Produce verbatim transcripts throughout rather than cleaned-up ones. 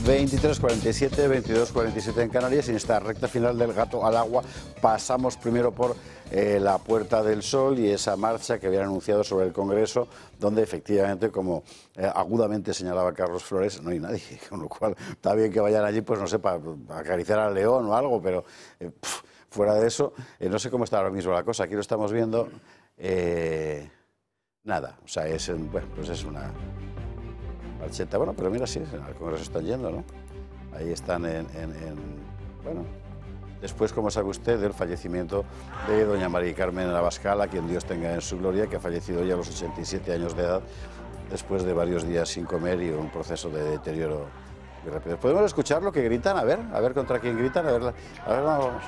veintitrés cuarenta y siete, veintidós cuarenta y siete en Canarias. Y en esta recta final del gato al agua pasamos primero por eh, la Puerta del Sol y esa marcha que habían anunciado sobre el Congreso, donde efectivamente, como eh, agudamente señalaba Carlos Flores, no hay nadie, con lo cual está bien que vayan allí, pues no sé, para, para acariciar al león o algo, pero eh, pff, fuera de eso, eh, no sé cómo está ahora mismo la cosa. Aquí lo estamos viendo, eh, nada, o sea, es, bueno, pues es una... marcheta. Bueno, pero mira, sí, al Congreso están yendo, ¿no? Ahí están en, en, en... Bueno, después, como sabe usted, del fallecimiento de doña María Carmen Abascal, a quien Dios tenga en su gloria, que ha fallecido ya a los ochenta y siete años de edad, después de varios días sin comer y un proceso de deterioro muy rápido. ¿Podemos escuchar lo que gritan? A ver, a ver contra quién gritan, a ver, a ver, vamos. vamos.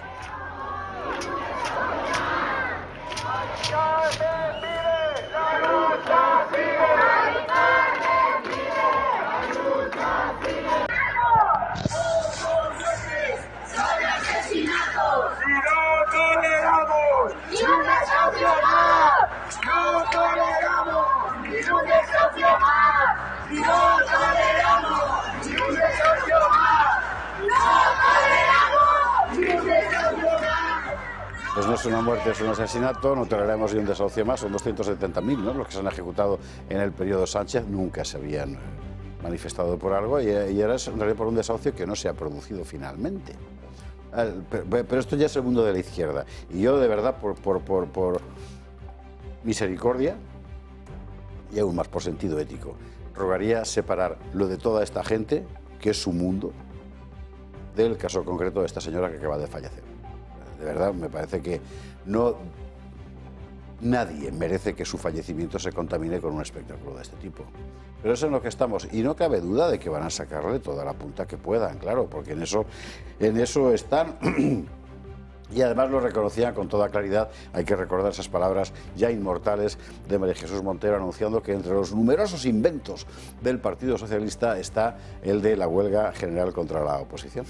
Pues no es una muerte, es un asesinato, no toleraremos ni un desahucio más, son doscientos setenta mil, ¿no?, los que se han ejecutado en el periodo Sánchez, nunca se habían manifestado por algo y, y ahora es en realidad por un desahucio que no se ha producido finalmente. Pero, pero esto ya es el mundo de la izquierda y yo de verdad por, por, por, por misericordia y aún más por sentido ético, rogaría separar lo de toda esta gente, que es su mundo, del caso concreto de esta señora que acaba de fallecer. De verdad, me parece que no, nadie merece que su fallecimiento se contamine con un espectáculo de este tipo. Pero eso es en lo que estamos, y no cabe duda de que van a sacarle toda la punta que puedan, claro, porque en eso, en eso están... Y además lo reconocían con toda claridad. Hay que recordar esas palabras ya inmortales de María Jesús Montero, anunciando que entre los numerosos inventos del Partido Socialista está el de la huelga general contra la oposición.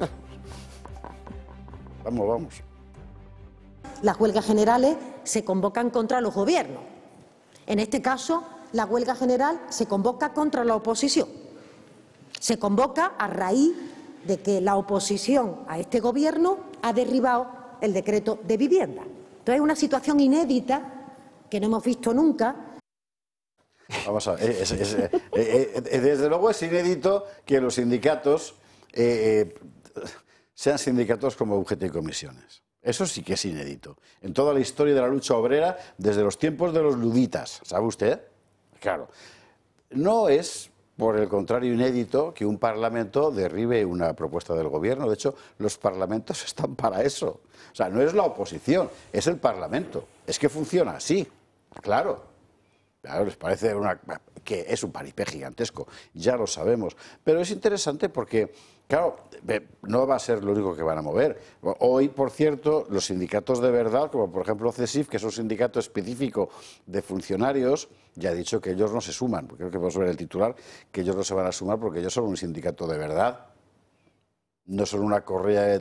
Vamos, vamos. Las huelgas generales se convocan contra los gobiernos. En este caso, la huelga general se convoca contra la oposición. Se convoca a raíz de que la oposición a este gobierno ha derribado el decreto de vivienda. Entonces es una situación inédita que no hemos visto nunca. Vamos a ver, es, es, es, eh, eh, desde luego es inédito que los sindicatos eh, sean sindicatos como objeto de comisiones. Eso sí que es inédito. En toda la historia de la lucha obrera, desde los tiempos de los luditas, ¿sabe usted? Claro, no es... Por el contrario, inédito que un parlamento derribe una propuesta del gobierno. De hecho, los parlamentos están para eso. O sea, no es la oposición, es el parlamento. Es que funciona así, claro. Claro, les parece una, que es un paripé gigantesco, ya lo sabemos. Pero es interesante porque, claro, no va a ser lo único que van a mover. Hoy, por cierto, los sindicatos de verdad, como por ejemplo CESIF, que es un sindicato específico de funcionarios, ya ha dicho que ellos no se suman. Creo que podemos ver el titular, que ellos no se van a sumar porque ellos son un sindicato de verdad. No son una correa de